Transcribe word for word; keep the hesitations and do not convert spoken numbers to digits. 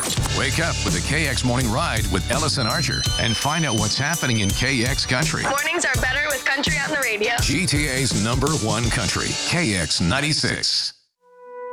Wake up with the K X Morning Ride with Ellison Archer and find out what's happening in K X Country. Mornings are better with country on the radio. G T A's number one country, K X ninety-six.